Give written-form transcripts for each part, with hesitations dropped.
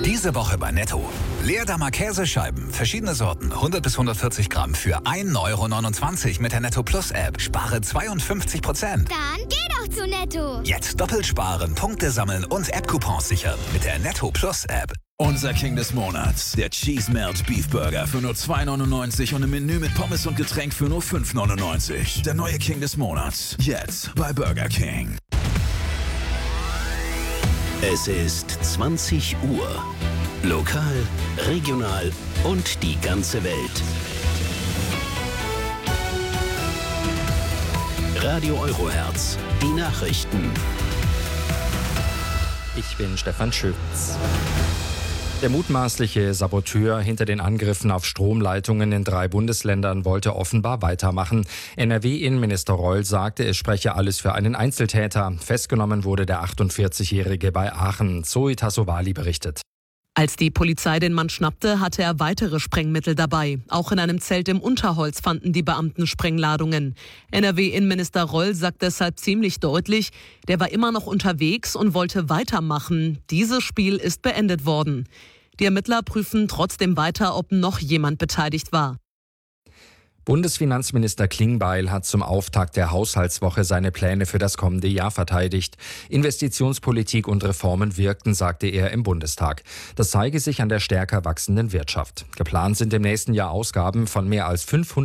Diese Woche bei Netto. Leerdammer Käsescheiben, verschiedene Sorten, 100 bis 140 Gramm für 1,29 € mit der Netto Plus App. Spare 52%. Dann geh doch zu Netto. Jetzt doppelt sparen, Punkte sammeln und App-Coupons sichern mit der Netto Plus App. Unser King des Monats, der Cheese Melt Beef Burger für nur 2,99 € und im Menü mit Pommes und Getränk für nur 5,99 €. Der neue King des Monats, jetzt bei Burger King. Es ist 20 Uhr. Lokal, regional und die ganze Welt. Radio Eurohertz, die Nachrichten. Ich bin Stefan Schütz. Der mutmaßliche Saboteur hinter den Angriffen auf Stromleitungen in 3 Bundesländern wollte offenbar weitermachen. NRW-Innenminister Reul sagte, es spreche alles für einen Einzeltäter. Festgenommen wurde der 48-Jährige bei Aachen. Zoe Tassovali berichtet. Als die Polizei den Mann schnappte, hatte er weitere Sprengmittel dabei. Auch in einem Zelt im Unterholz fanden die Beamten Sprengladungen. NRW-Innenminister Reul sagt deshalb ziemlich deutlich, der war immer noch unterwegs und wollte weitermachen. Dieses Spiel ist beendet worden. Die Ermittler prüfen trotzdem weiter, ob noch jemand beteiligt war. Bundesfinanzminister Klingbeil hat zum Auftakt der Haushaltswoche seine Pläne für das kommende Jahr verteidigt. Investitionspolitik und Reformen wirkten, sagte er im Bundestag. Das zeige sich an der stärker wachsenden Wirtschaft. Geplant sind im nächsten Jahr Ausgaben von mehr als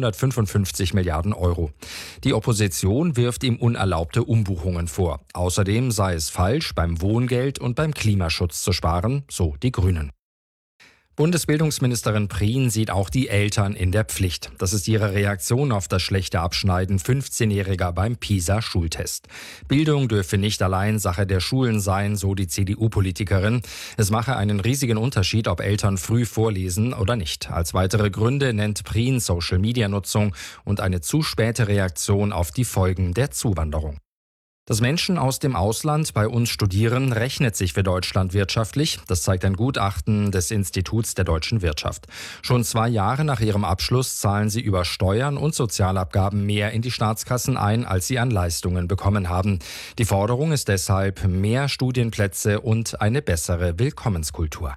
555 Milliarden €. Die Opposition wirft ihm unerlaubte Umbuchungen vor. Außerdem sei es falsch, beim Wohngeld und beim Klimaschutz zu sparen, so die Grünen. Bundesbildungsministerin Prien sieht auch die Eltern in der Pflicht. Das ist ihre Reaktion auf das schlechte Abschneiden 15-Jähriger beim PISA-Schultest. Bildung dürfe nicht allein Sache der Schulen sein, so die CDU-Politikerin. Es mache einen riesigen Unterschied, ob Eltern früh vorlesen oder nicht. Als weitere Gründe nennt Prien Social-Media-Nutzung und eine zu späte Reaktion auf die Folgen der Zuwanderung. Dass Menschen aus dem Ausland bei uns studieren, rechnet sich für Deutschland wirtschaftlich. Das zeigt ein Gutachten des Instituts der deutschen Wirtschaft. Schon 2 Jahre nach ihrem Abschluss zahlen sie über Steuern und Sozialabgaben mehr in die Staatskassen ein, als sie an Leistungen bekommen haben. Die Forderung ist deshalb mehr Studienplätze und eine bessere Willkommenskultur.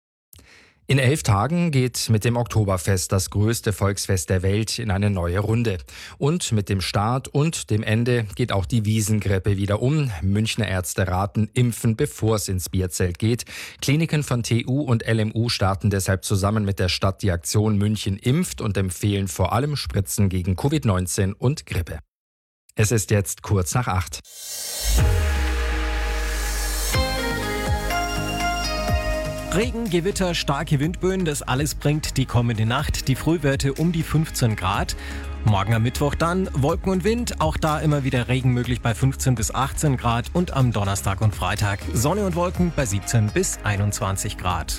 In 11 Tagen geht mit dem Oktoberfest das größte Volksfest der Welt in eine neue Runde. Und mit dem Start und dem Ende geht auch die Wiesengrippe wieder um. Münchner Ärzte raten, impfen, bevor es ins Bierzelt geht. Kliniken von TU und LMU starten deshalb zusammen mit der Stadt die Aktion München impft und empfehlen vor allem Spritzen gegen Covid-19 und Grippe. Es ist jetzt kurz nach 8. Regen, Gewitter, starke Windböen, das alles bringt die kommende Nacht die Frühwerte um die 15 Grad. Morgen am Mittwoch dann Wolken und Wind, auch da immer wieder Regen möglich bei 15 bis 18 Grad und am Donnerstag und Freitag Sonne und Wolken bei 17 bis 21 Grad.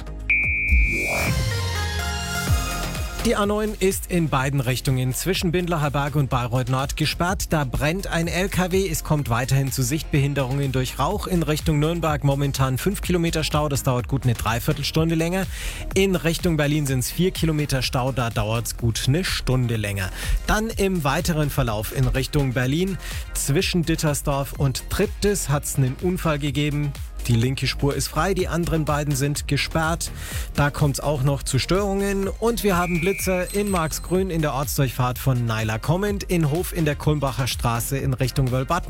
Die A9 ist in beiden Richtungen zwischen Bindlacher Berg und Bayreuth Nord gesperrt. Da brennt ein LKW. Es kommt weiterhin zu Sichtbehinderungen durch Rauch. In Richtung Nürnberg momentan 5 Kilometer Stau. Das dauert gut eine Dreiviertelstunde länger. In Richtung Berlin sind es 4 Kilometer Stau. Da dauert es gut eine Stunde länger. Dann im weiteren Verlauf in Richtung Berlin zwischen Dittersdorf und Triptis hat es einen Unfall gegeben. Die linke Spur ist frei, die anderen beiden sind gesperrt. Da kommt es auch noch zu Störungen. Und wir haben Blitzer in Marxgrün in der Ortsdurchfahrt von Naila kommend, in Hof in der Kulmbacher Straße in Richtung Wölbatten.